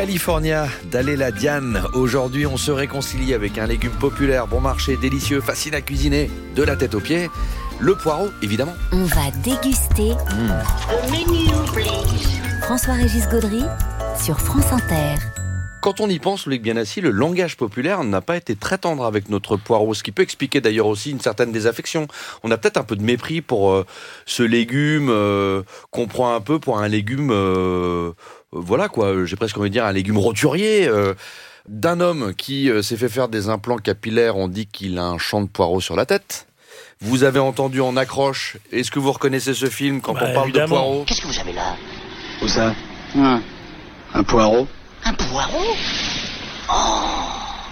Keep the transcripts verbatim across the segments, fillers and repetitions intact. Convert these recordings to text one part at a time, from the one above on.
California d'Aléla Diane. Aujourd'hui, on se réconcilie avec un légume populaire, bon marché, délicieux, facile à cuisiner, de la tête aux pieds. Le poireau, évidemment. On va déguster A menu, please. François-Régis Gaudry sur France Inter. Quand on y pense, Loïc Bianassi, le langage populaire n'a pas été très tendre avec notre poireau, ce qui peut expliquer d'ailleurs aussi une certaine désaffection. On a peut-être un peu de mépris pour euh, ce légume euh, qu'on prend un peu pour un légume, euh, voilà quoi, j'ai presque envie de dire un légume roturier. Euh, d'un homme qui euh, s'est fait faire des implants capillaires, on dit qu'il a un champ de poireaux sur la tête. Vous avez entendu En accroche, est-ce que vous reconnaissez ce film quand Bah, on parle évidemment. de poireaux? Qu'est-ce que vous avez là? Où ça? Hum, Un poireau? Un poireau? Oh,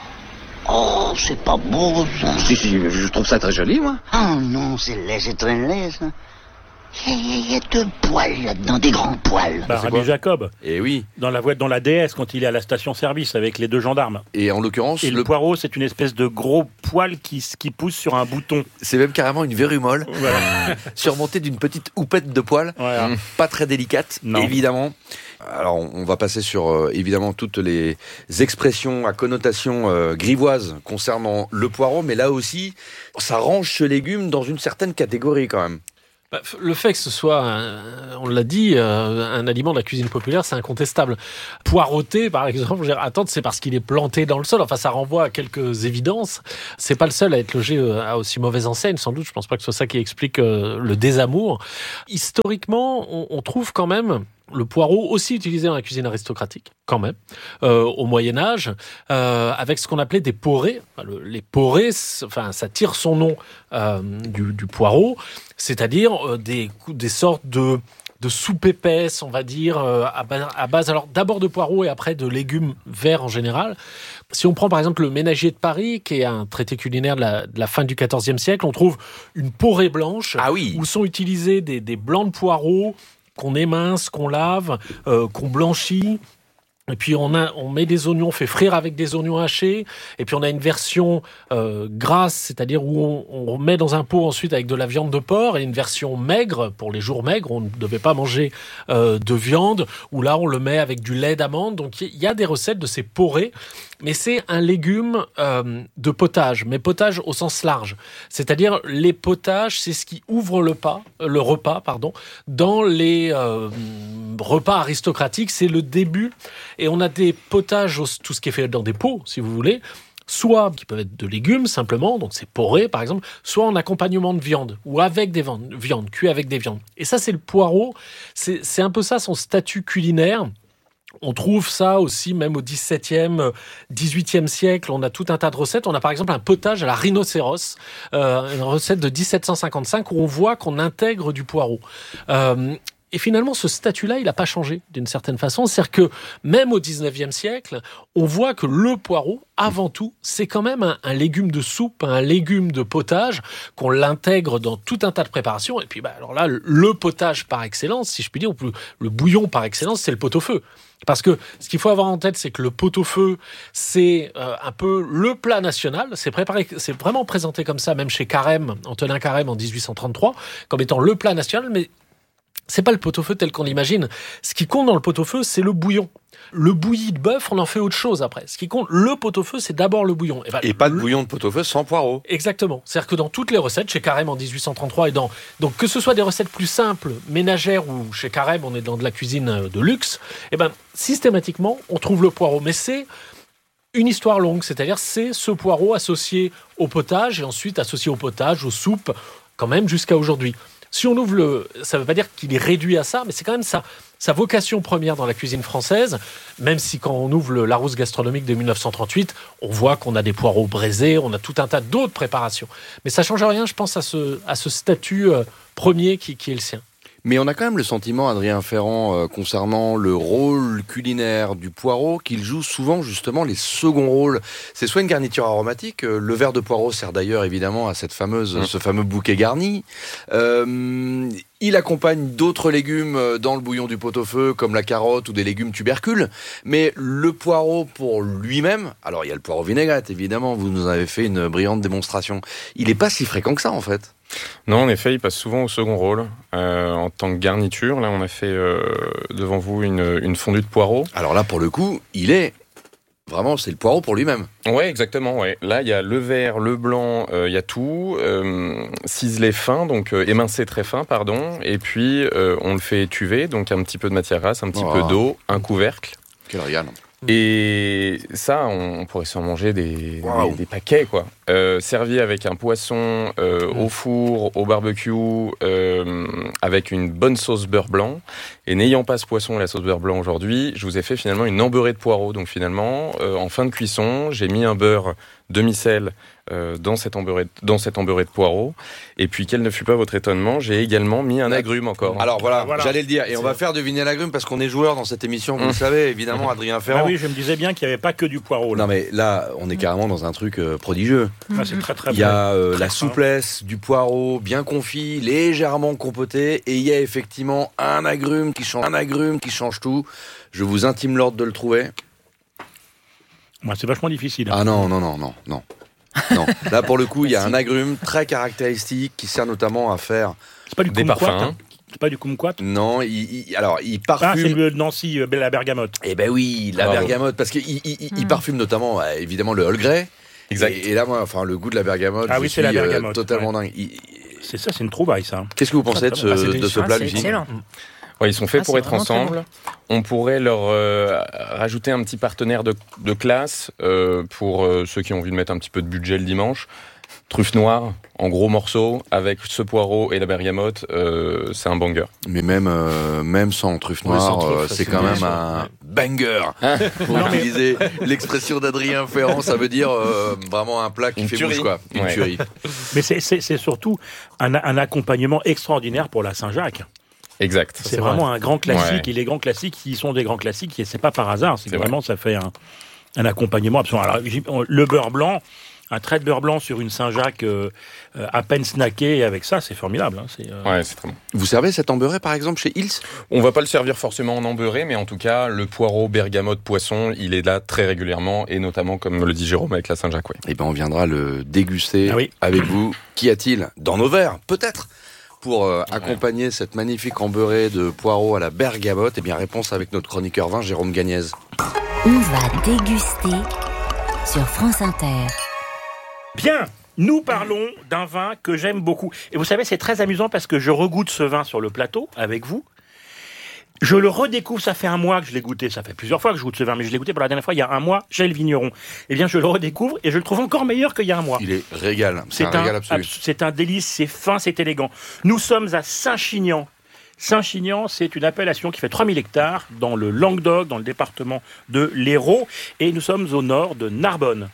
oh, c'est pas beau ça. Si, si, je trouve ça très joli, moi. Oh non, c'est laid, c'est très laid ça. Il y, a- il y a deux poils là-dedans, des grands poils. Bah, c'est Rabbi quoi Jacob, Et oui, dans la voie, dans la déesse, quand il est à la station-service avec les deux gendarmes. et en l'occurrence, Et le, le... poireau, c'est une espèce de gros poil qui, qui pousse sur un bouton. c'est même carrément une verrue molle, Voilà. surmontée d'une petite houppette de poils. Voilà. Pas très délicate, Non. évidemment. Alors, on on va passer sur, euh, évidemment, toutes les expressions à connotation euh, grivoise concernant le poireau, mais là aussi, ça range ce légume dans une certaine catégorie, quand même. Bah, le fait que ce soit, un- on l'a dit, euh, un aliment de la cuisine populaire, c'est incontestable. Poireauté, par exemple, je veux dire, attendre, c'est parce qu'il est planté dans le sol. Enfin, ça renvoie à quelques évidences. C'est pas le seul à être logé euh, à aussi mauvaise enseigne, sans doute. Je pense pas que ce soit ça qui explique euh, le désamour. Historiquement, on, on trouve quand même le poireau aussi utilisé dans la cuisine aristocratique, quand même, euh, au Moyen-Âge, euh, avec ce qu'on appelait des porrées. Enfin, le- les porrées, c'est- enfin, ça tire son nom euh, du, du poireau, c'est-à-dire euh, des, des sortes de, de soupes épaisses, on va dire, euh, à, base, à base alors d'abord de poireaux et après de légumes verts en général. Si on prend par exemple le Ménagier de Paris, qui est un traité culinaire de la, de la fin du quatorzième siècle, on trouve une porrée blanche Ah oui. où sont utilisés des, des blancs de poireaux qu'on émince, qu'on lave, euh, qu'on blanchit. Et puis on, a, on met des oignons, on fait frire avec des oignons hachés. Et puis on a une version euh, grasse, c'est-à-dire où on, on met dans un pot ensuite avec de la viande de porc, et une version maigre, pour les jours maigres, on ne devait pas manger euh, de viande, où là on le met avec du lait d'amande. Donc il y a des recettes de ces porrées, mais c'est un légume euh, de potage, mais potage au sens large. C'est-à-dire les potages, c'est ce qui ouvre le, pas, le repas pardon, dans les euh, repas aristocratiques, c'est le début. Et on a des potages, au- tout ce qui est fait dans des pots, si vous voulez, soit qui peuvent être de légumes simplement, donc c'est porré par exemple, soit en accompagnement de viande, ou avec des viandes, viande, cuit avec des viandes. Et ça, c'est le poireau, c'est c'est un peu ça son statut culinaire. On trouve ça aussi même au dix-septième, dix-huitième siècle. On a tout un tas de recettes. On a par exemple un potage à la rhinocéros, euh, une recette de dix-sept cent cinquante-cinq où on voit qu'on intègre du poireau. Euh, et finalement, ce statut-là, il n'a pas changé d'une certaine façon. C'est-à-dire que même au dix-neuvième siècle, on voit que le poireau, avant tout, c'est quand même un, un légume de soupe, un légume de potage, qu'on l'intègre dans tout un tas de préparations. Et puis, bah, alors là, le potage par excellence, si je puis dire, ou plus, le bouillon par excellence, c'est le pot-au-feu. Parce que ce qu'il faut avoir en tête, c'est que le pot-au-feu, c'est euh, un peu le plat national. C'est préparé, c'est vraiment présenté comme ça, même chez Carême, Antonin Carême en dix-huit cent trente-trois, comme étant le plat national. Mais c'est pas le pot-au-feu tel qu'on l'imagine. Ce qui compte dans le pot-au-feu, c'est le bouillon. Le bouilli de bœuf, on en fait autre chose après. Ce qui compte, le pot-au-feu, c'est d'abord le bouillon. Et, ben, Et pas de le- bouillon de pot-au-feu sans poireau. Exactement. C'est-à-dire que dans toutes les recettes, chez Carême en dix-huit cent trente-trois, et dans, donc que ce soit des recettes plus simples, ménagères, ou chez Carême, on est dans de la cuisine euh, de luxe, et ben, systématiquement, on trouve le poireau. Mais c'est une histoire longue, c'est-à-dire c'est ce poireau associé au potage, et ensuite associé au potage, aux soupes, quand même jusqu'à aujourd'hui. Si on ouvre le... Ça ne veut pas dire qu'il est réduit à ça, mais c'est quand même sa, sa vocation première dans la cuisine française, même si quand on ouvre le Larousse gastronomique de dix-neuf cent trente-huit, on voit qu'on a des poireaux braisés, on a tout un tas d'autres préparations. Mais ça ne change rien, je pense, à ce, à ce statut euh, premier qui, qui est le sien. Mais on a quand même le sentiment, Adrien Ferrand, euh, concernant le rôle culinaire du poireau, qu'il joue souvent justement les seconds rôles. C'est soit une garniture aromatique, euh, le verre de poireau sert d'ailleurs évidemment à cette fameuse, mmh. ce fameux bouquet garni. Euh, il accompagne d'autres légumes euh, dans le bouillon du pot-au-feu, comme la carotte ou des légumes tubercules. Mais le poireau pour lui-même, alors il y a le poireau vinaigrette évidemment, vous nous avez fait une brillante démonstration. Il n'est pas si fréquent que ça en fait. Non, en effet, il passe souvent au second rôle. Euh, en tant que garniture, là, on a fait euh, devant vous une, une fondue de poireaux. Alors là, pour le coup, il est... Vraiment, c'est le poireau pour lui-même. Ouais, exactement. Ouais. Là, il y a le vert, le blanc, il euh, y a tout. Euh, ciselé fin, donc euh, émincé très fin, pardon. Et puis, euh, on le fait étuver, donc un petit peu de matière grasse, un petit Oh. peu d'eau, un couvercle. Quel régal. Et ça, on pourrait s'en manger des, Wow. des, des paquets, quoi. Euh, servi avec un poisson euh, Mm. au four, au barbecue, euh, avec une bonne sauce beurre blanc. Et n'ayant pas ce poisson et la sauce beurre blanc aujourd'hui, je vous ai fait finalement une embeurrée de poireaux. Donc finalement, euh, en fin de cuisson, j'ai mis un beurre demi-sel euh, dans cette embeurrée, dans cette embeurrée de poireaux. Et puis, quel ne fut pas votre étonnement, j'ai également mis un agrume encore. Alors voilà, Voilà. j'allais le dire. Et on va faire deviner l'agrume parce qu'on est joueur dans cette émission, vous le savez, évidemment, Adrien Ah Ferrand. oui, je me disais bien qu'il n'y avait pas que du poireau. Là. Non mais là, on est carrément dans un truc euh, prodigieux. Ah, c'est très très Il y a euh, Très la fin. souplesse du poireau bien confit, légèrement compoté, et il y a effectivement un agrume qui change, un agrume qui change tout. Je vous intime l'ordre de le trouver. Moi, c'est vachement difficile. Ah non, non, non, non, non. Non. Là, pour le coup, il y a un agrume très caractéristique qui sert notamment à faire. C'est pas du Des kumquat. parfums. hein. C'est pas du kumquat. Non, il, il- alors il Ah, c'est parfume. le Nancy, euh, la bergamote. Eh ben oui, la Bravo. bergamote, parce qu'il il, il- il parfume notamment, euh, évidemment, le Earl Grey. Exact. Et, et là, moi, enfin, le goût de la bergamote, Ah je oui, suis c'est la euh, bergamote, totalement dingue. Il- C'est ça, c'est une trouvaille, ça. Qu'est-ce que vous pensez de ce, Ah, c'est de ce Ah, plat, c'est Lucie? excellent. Ouais, ils sont faits Ah, pour c'est être vraiment très ensemble. On pourrait leur euh, rajouter un petit partenaire de, de classe euh, pour euh, ceux qui ont envie de mettre un petit peu de budget le dimanche. Truffe noire, en gros morceaux, avec ce poireau et la bergamote, euh, c'est un banger. Mais même, euh, même sans truffe Oui, noire, sans truffe, euh, ça, c'est c'est quand bien même sûr. un Ouais. banger. Pour Non, mais- utiliser l'expression d'Adrien Ferrand, ça veut dire euh, vraiment un plat qui Une fait tuerie. bouche, quoi. Une Ouais. tuerie. Mais c'est- c'est c'est surtout un, un accompagnement extraordinaire pour la Saint-Jacques. Exact. C'est vraiment un grand classique. Ouais. Et les grands classiques, ils sont des grands classiques. Et c'est pas par hasard. C'est C'est vraiment, ça fait un, un accompagnement absolument. Alors, j'y- le beurre blanc, un trait de beurre blanc sur une Saint-Jacques euh, euh, à peine snacké, et avec ça, c'est formidable. hein. C'est, euh, Ouais, c'est très bon. Vous servez cet embeurré, par exemple, chez Hills? On va pas le servir forcément en embeurré, mais en tout cas, le poireau, bergamote, poisson, il est là très régulièrement, et notamment, comme le dit Jérôme, avec la Saint-Jacques. Ouais. Eh ben, on viendra le déguster Ah oui. avec vous. Qu'y a-t-il dans nos verres? Peut-être. Pour euh, accompagner cette magnifique embeurrée de poireaux à la bergamote, eh bien, réponse avec notre chroniqueur vin, Jérôme Gagnez. On va déguster sur France Inter. Bien, nous parlons d'un vin que j'aime beaucoup. Et vous savez, c'est très amusant parce que je regoute ce vin sur le plateau avec vous. Je le redécouvre, ça fait un mois que je l'ai goûté. Ça fait plusieurs fois que je goûte ce vin, mais je l'ai goûté pour la dernière fois il y a un mois chez le vigneron. Eh bien, je le redécouvre et je le trouve encore meilleur qu'il y a un mois. Il est régal. C'est un régal absolu. abs- c'est un délice, c'est fin, c'est élégant. Nous sommes à Saint-Chinian. Saint-Chinian, c'est une appellation qui fait trois mille hectares dans le Languedoc, dans le département de l'Hérault, et nous sommes au nord de Narbonne.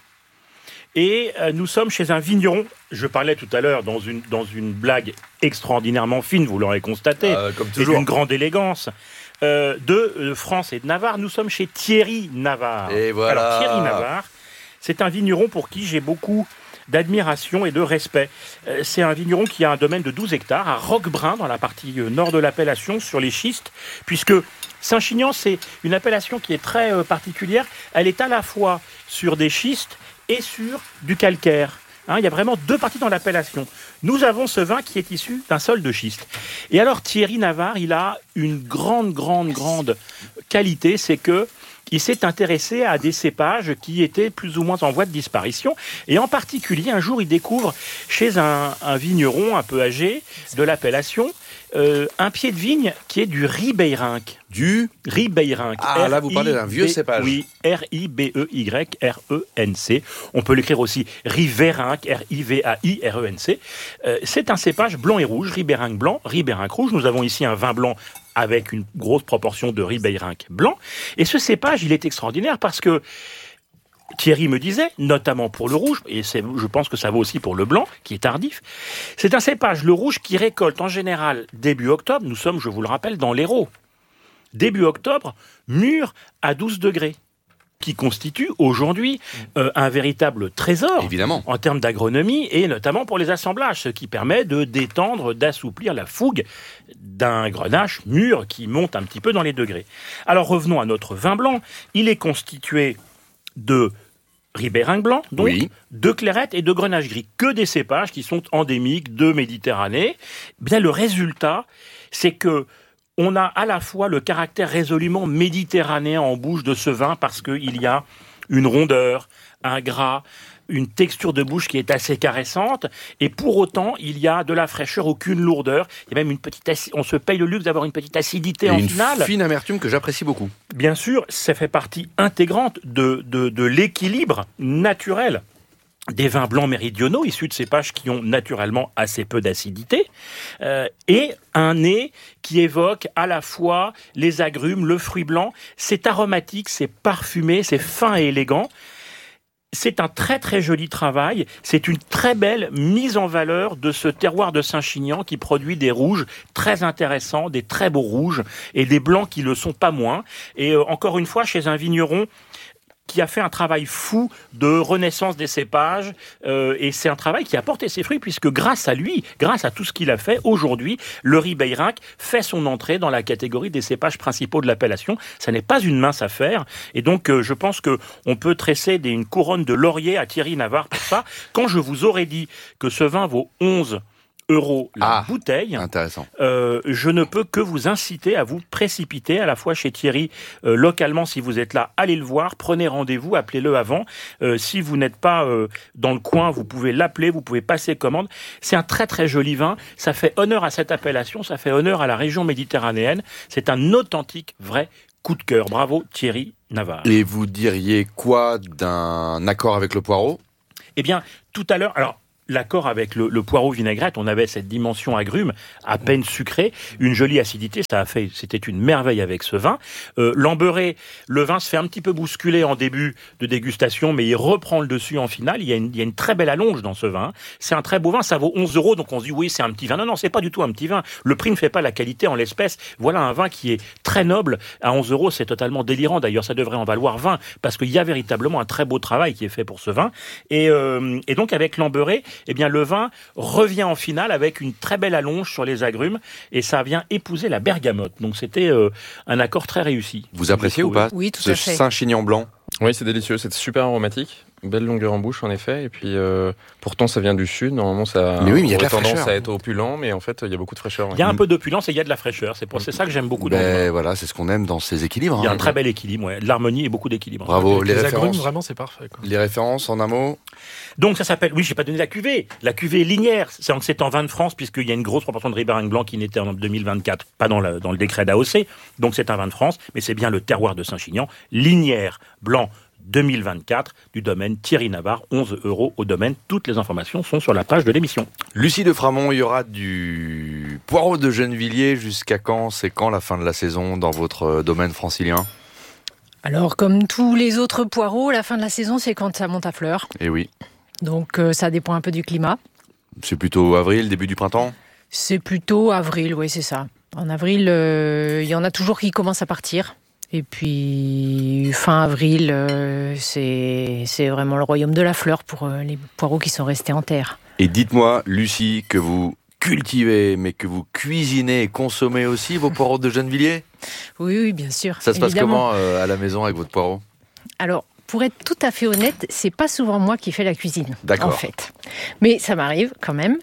Et euh, nous sommes chez un vigneron. Je parlais tout à l'heure dans une, dans une blague extraordinairement fine, vous l'aurez constaté, Euh, comme et toujours. d'une grande élégance, euh, de euh, France et de Navarre. Nous sommes chez Thierry Navarre. Et voilà. Alors Thierry Navarre, c'est un vigneron pour qui j'ai beaucoup d'admiration et de respect. Euh, c'est un vigneron qui a un domaine de douze hectares à Roquebrun, dans la partie euh, nord de l'appellation, sur les schistes, puisque Saint-Chinian, c'est une appellation qui est très euh, particulière. Elle est à la fois sur des schistes et sur du calcaire. Hein, il y a vraiment deux parties dans l'appellation. Nous avons ce vin qui est issu d'un sol de schiste. Et alors Thierry Navarre, il a une grande, grande, grande qualité, c'est que il s'est intéressé à des cépages qui étaient plus ou moins en voie de disparition. Et en particulier, un jour, il découvre chez un, un vigneron un peu âgé de l'appellation euh, un pied de vigne qui est du Ribéirinck. Du Ribéirinck. Ah, là, vous parlez d'un vieux R I B cépage. Oui, R I B E Y R E N C. On peut l'écrire aussi Riverinck, R I V A I R E N C. Euh, c'est un cépage blanc et rouge, Ribéirinck blanc, Ribéirinck rouge. Nous avons ici un vin blanc avec une grosse proportion de Ribéirinck blanc. Et ce cépage, il est extraordinaire parce que Thierry me disait, notamment pour le rouge, et c'est, je pense que ça vaut aussi pour le blanc, qui est tardif, c'est un cépage, le rouge, qui récolte en général début octobre. Nous sommes, je vous le rappelle, dans l'Hérault. Début octobre, mûr à douze degrés, qui constitue aujourd'hui euh, un véritable trésor Évidemment. en termes d'agronomie et notamment pour les assemblages, ce qui permet de détendre, d'assouplir la fougue d'un grenache mûr qui monte un petit peu dans les degrés. Alors revenons à notre vin blanc. Il est constitué de Ribérain blanc, donc, Oui. de Clairette et de Grenache gris. Que des cépages qui sont endémiques de Méditerranée. Bien, le résultat, c'est que on a à la fois le caractère résolument méditerranéen en bouche de ce vin parce qu'il y a une rondeur, un gras, une texture de bouche qui est assez caressante, et pour autant, il y a de la fraîcheur, aucune lourdeur. Il y a même une petite aci- on se paye le luxe d'avoir une petite acidité Et en une finale. fine amertume que j'apprécie beaucoup. Bien sûr, ça fait partie intégrante de, de, de l'équilibre naturel des vins blancs méridionaux, issus de cépages qui ont naturellement assez peu d'acidité, euh, et un nez qui évoque à la fois les agrumes, le fruit blanc. C'est aromatique, c'est parfumé, c'est fin et élégant. C'est un très très joli travail, c'est une très belle mise en valeur de ce terroir de Saint-Chinian qui produit des rouges très intéressants, des très beaux rouges, et des blancs qui le sont pas moins. Et euh, encore une fois, chez un vigneron qui a fait un travail fou de renaissance des cépages, euh, et c'est un travail qui a porté ses fruits, puisque grâce à lui, grâce à tout ce qu'il a fait, aujourd'hui, le Ribéirac fait son entrée dans la catégorie des cépages principaux de l'appellation. Ça n'est pas une mince affaire, et donc euh, je pense que on peut tresser des, une couronne de laurier à Thierry Navarre pour ça. Quand je vous aurais dit que ce vin vaut onze euros la Ah, bouteille, intéressant. Euh, je ne peux que vous inciter à vous précipiter à la fois chez Thierry, euh, localement si vous êtes là, allez le voir, prenez rendez-vous, appelez-le avant. Euh, si vous n'êtes pas euh, dans le coin, vous pouvez l'appeler, vous pouvez passer commande. C'est un très très joli vin, ça fait honneur à cette appellation, ça fait honneur à la région méditerranéenne. C'est un authentique, vrai coup de cœur. Bravo Thierry Navarre. Et vous diriez quoi d'un accord avec le poireau ? Eh bien, tout à l'heure, alors l'accord avec le, le poireau vinaigrette, on avait cette dimension agrume, à peine sucrée, une jolie acidité, ça a fait, c'était une merveille avec ce vin. Euh, L'Amberey, le vin se fait un petit peu bousculer en début de dégustation, mais il reprend le dessus en finale. Il y a une, il y a une très belle allonge dans ce vin. C'est un très beau vin, ça vaut onze euros, donc on se dit oui, c'est un petit vin. Non, non, c'est pas du tout un petit vin. Le prix ne fait pas la qualité en l'espèce. Voilà un vin qui est très noble. À onze euros, c'est totalement délirant. D'ailleurs, ça devrait en valoir vingt, parce qu'il y a véritablement un très beau travail qui est fait pour ce vin. Et, euh, et donc, avec l'Amberey, eh bien, le vin revient en finale avec une très belle allonge sur les agrumes, et ça vient épouser la bergamote. Donc, c'était euh, un accord très réussi. Vous appréciez ou pas Oui, tout ce à fait. Saint-Chinian blanc ? Oui, c'est délicieux, c'est super aromatique. Belle longueur en bouche en effet, et puis euh, pourtant ça vient du sud, normalement ça Mais oui, mais il y a de aurait la tendance fraîcheur. à être opulent, mais en fait il y a beaucoup de fraîcheur. ouais. Il y a un peu d'opulence et il y a de la fraîcheur. C'est pour c'est ça que j'aime beaucoup dans le vin. Ben voilà, c'est ce qu'on aime dans ces équilibres. Il y a hein. un très bel équilibre, ouais, de l'harmonie et beaucoup d'équilibre. Bravo, Avec les les agrumes, références. vraiment, c'est parfait. Quoi. Les références en un mot. Donc ça s'appelle, oui, j'ai pas donné la cuvée, la cuvée linéaire. C'est c'est en vin de France puisqu'il y a une grosse proportion de Ribéirac blanc qui n'était en deux mille vingt-quatre, pas dans, la, dans le décret d'A O C. Donc c'est un vin de France, mais c'est bien le terroir de Saint-Chinian, linéaire blanc deux mille vingt-quatre du domaine Thierry Navarre, onze euros au domaine. Toutes les informations sont sur la page de l'émission. Lucie de Framont, il y aura du poireau de Gennevilliers jusqu'à quand ? C'est quand la fin de la saison dans votre domaine francilien ? Alors, comme tous les autres poireaux, la fin de la saison, c'est quand ça monte à fleur. Eh oui, Donc, euh, ça dépend un peu du climat. c'est plutôt avril, début du printemps ? C'est plutôt avril, oui, c'est ça. En avril, euh, il y en a toujours qui commencent à partir. Et puis, fin avril, euh, c'est c'est vraiment le royaume de la fleur pour euh, les poireaux qui sont restés en terre. Et dites-moi, Lucie, que vous cultivez, mais que vous cuisinez et consommez aussi vos poireaux de Gennevilliers ? Oui, oui, bien sûr. Ça se passe évidemment. comment euh, à la maison avec votre poireau ? Alors, pour être tout à fait honnête, c'est pas souvent moi qui fais la cuisine, D'accord. en fait. Mais ça m'arrive quand même.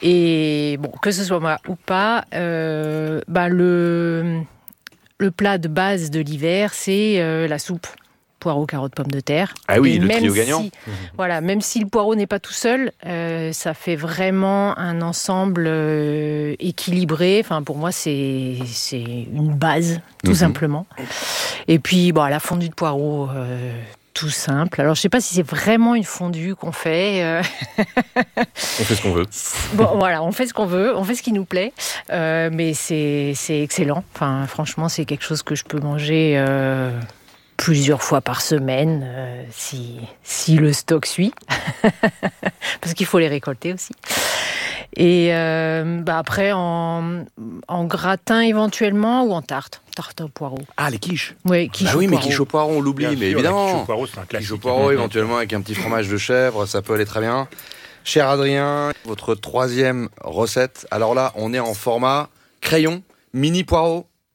Et bon, que ce soit moi ou pas, euh, bah le, le plat de base de l'hiver, c'est euh, la soupe. Poireaux, carottes, pommes de terre. Ah oui, Et le même trio si- gagnant. Voilà, même si le poireau n'est pas tout seul, euh, ça fait vraiment un ensemble euh, équilibré. Enfin, pour moi, c'est c'est une base, tout Mhm. simplement. Et puis, bon, la fondue de poireaux, euh, tout simple. Alors, je sais pas si c'est vraiment une fondue qu'on fait. euh, On fait ce qu'on veut. Bon, voilà, on fait ce qu'on veut, on fait ce qui nous plaît, euh, mais c'est c'est excellent. Enfin, franchement, c'est quelque chose que je peux manger euh, plusieurs fois par semaine, euh, si, si le stock suit, parce qu'il faut les récolter aussi. Et euh, bah après, en, en gratin éventuellement ou en tarte, tarte au poireau. Ah, les quiches. Oui, quiche Ah oui, au mais poireau. quiche au poireau, on l'oublie, Bien mais sûr, évidemment. la quiche au poireau, c'est un classique. Quiche au poireau, éventuellement avec un petit fromage de chèvre, ça peut aller très bien. Cher Adrien, votre troisième recette. Alors là, on est en format crayon, mini poireau.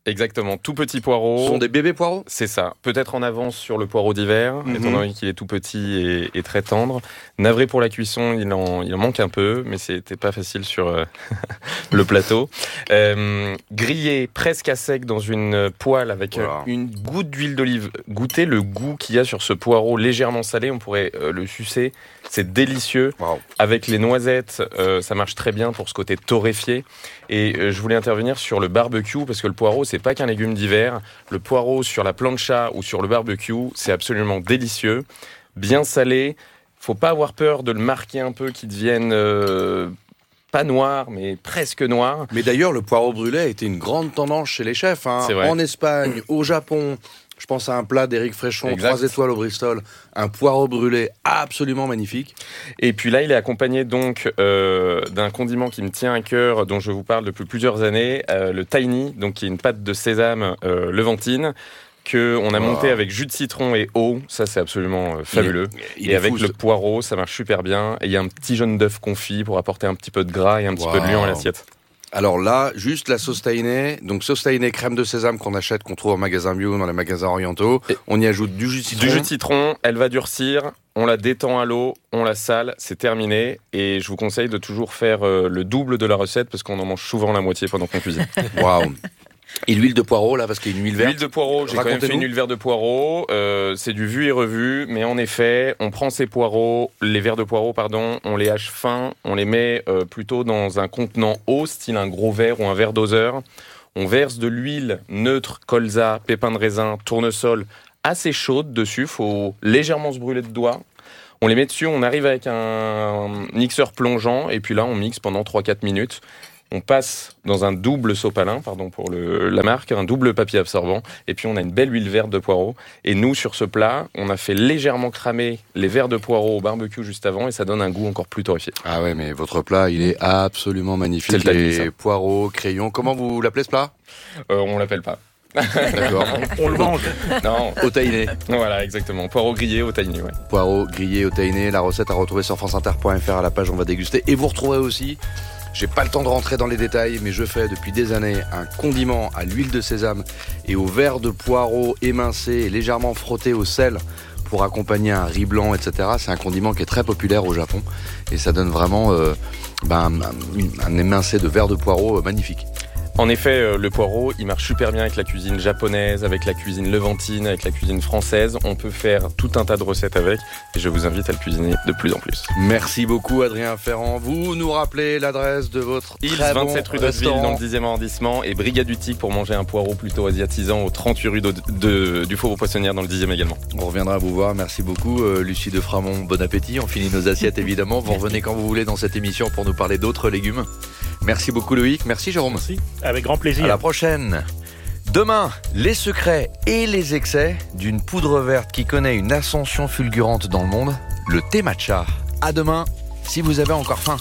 Exactement, tout petit poireau. Ce sont des bébés poireaux ? C'est ça. Peut-être en avance sur le poireau d'hiver, mm-hmm. étant donné qu'il est tout petit et, et très tendre. Navré pour la cuisson, il en, il en manque un peu, mais c'était pas facile sur euh, le plateau. Euh, grillé presque à sec dans une poêle avec voilà. une goutte d'huile d'olive. Goûtez le goût qu'il y a sur ce poireau légèrement salé, on pourrait euh, le sucer. C'est délicieux. Wow. Avec les noisettes, euh, ça marche très bien pour ce côté torréfié. Et euh, je voulais intervenir sur le barbecue, parce que le poireau, c'est pas qu'un légume d'hiver. Le poireau sur la plancha ou sur le barbecue, c'est absolument délicieux. Bien salé. Faut pas avoir peur de le marquer un peu, qu'il devienne euh, pas noir, mais presque noir. Mais d'ailleurs, le poireau brûlé a été une grande tendance chez les chefs. Hein. C'est vrai. En Espagne, au Japon. Je pense à un plat d'Éric Fréchon, exact. trois étoiles au Bristol, un poireau brûlé absolument magnifique. Et puis là, il est accompagné donc euh, d'un condiment qui me tient à cœur, dont je vous parle depuis plusieurs années, euh, le tahini, donc qui est une pâte de sésame euh, levantine, qu'on a monté oh. avec jus de citron et eau. Ça, c'est absolument euh, fabuleux. Il est, il et avec fou, le poireau, ça marche super bien. Et il y a un petit jaune d'œuf confit pour apporter un petit peu de gras et un petit wow. peu de lion à l'assiette. Alors là, juste la sauce tahini, donc sauce tahini crème de sésame qu'on achète, qu'on trouve en magasin bio, dans les magasins orientaux. Et on y ajoute du jus de citron. Du jus de citron, elle va durcir, on la détend à l'eau, on la sale, c'est terminé. Et je vous conseille de toujours faire euh, le double de la recette parce qu'on en mange souvent la moitié pendant qu'on cuisine. Waouh. Et l'huile de poireau, là, parce qu'il y a une huile verte. L'huile de poireau, j'ai quand même fait une huile verte de poireau. Euh, c'est du vu et revu, mais en effet, on prend ces poireaux, les verres de poireau, pardon, on les hache fins, on les met euh, plutôt dans un contenant haut, style un gros verre ou un verre doseur. On verse de l'huile neutre, colza, pépins de raisin, tournesol, assez chaude dessus. Faut légèrement se brûler de doigts. On les met dessus, on arrive avec un mixeur plongeant, et puis là, on mixe pendant trois à quatre minutes. On passe dans un double sopalin, pardon pour le, la marque, un double papier absorbant, et puis on a une belle huile verte de poireau. Et nous, sur ce plat, on a fait légèrement cramer les verres de poireau au barbecue juste avant, et ça donne un goût encore plus torréfié. Ah ouais, mais votre plat, il est absolument magnifique. C'est le tahini, les poireaux, crayons. Comment vous l'appelez ce plat ? euh, On l'appelle pas. D'accord. On le mange. Non. Au tahini. Voilà, exactement. Poireau grillé au tahini, ouais. Poireau grillé au tahini. La recette à retrouver sur franceinter point f r à la page On va déguster. Et vous retrouverez aussi, j'ai pas le temps de rentrer dans les détails, mais je fais depuis des années un condiment à l'huile de sésame et au verre de poireau émincé et légèrement frotté au sel pour accompagner un riz blanc, et cetera. C'est un condiment qui est très populaire au Japon et ça donne vraiment euh, ben, un, un émincé de verre de poireau magnifique. En effet, euh, le poireau, il marche super bien avec la cuisine japonaise, avec la cuisine levantine, avec la cuisine française. On peut faire tout un tas de recettes avec et je vous invite à le cuisiner de plus en plus. Merci beaucoup Adrien Ferrand. Vous nous rappelez l'adresse de votre Ils, très vingt-sept bon rue d'Hauteville restaurant. dans le dixième arrondissement et Brigade du Tic pour manger un poireau plutôt asiatisant au trente-huit rue de, de, du Faubourg Poissonnière dans le dixième également. On reviendra vous voir. Merci beaucoup euh, Lucie de Framont. Bon appétit. On finit nos assiettes évidemment. Vous revenez quand vous voulez dans cette émission pour nous parler d'autres légumes. Merci beaucoup Loïc. Merci Jérôme. Merci. Avec grand plaisir. À la prochaine. Demain, les secrets et les excès d'une poudre verte qui connaît une ascension fulgurante dans le monde, le thé matcha. À demain, si vous avez encore faim.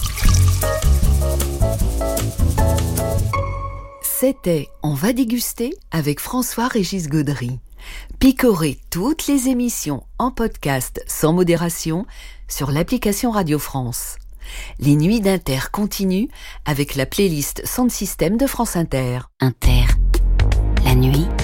C'était On va déguster avec François-Régis Gaudry. Picorez toutes les émissions en podcast sans modération sur l'application Radio France. Les nuits d'Inter continuent avec la playlist Sound System de France Inter. Inter, la nuit